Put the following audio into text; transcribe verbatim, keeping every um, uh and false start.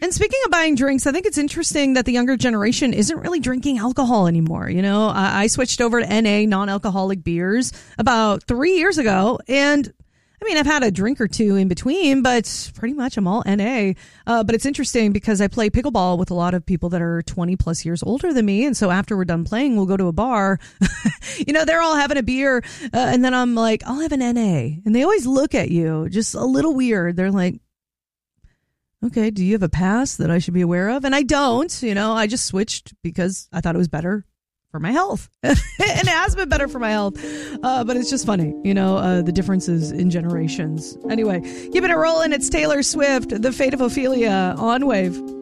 And speaking of buying drinks, I think it's interesting that the younger generation isn't really drinking alcohol anymore. You know, I, I switched over to N A, non-alcoholic beers, about three years ago. And I mean, I've had a drink or two in between, but pretty much I'm all N A. Uh, but it's interesting because I play pickleball with a lot of people that are twenty plus years older than me. And so after we're done playing, we'll go to a bar. You know, they're all having a beer. Uh, and then I'm like, I'll have an N A. And they always look at you just a little weird. They're like, okay, do you have a pass that I should be aware of? And I don't. You know, I just switched because I thought it was better for my health. And it has been better for my health. Uh, but it's just funny, you know, uh, the differences in generations. Anyway, keeping it rolling. It's Taylor Swift, The Fate of Ophelia on Wave.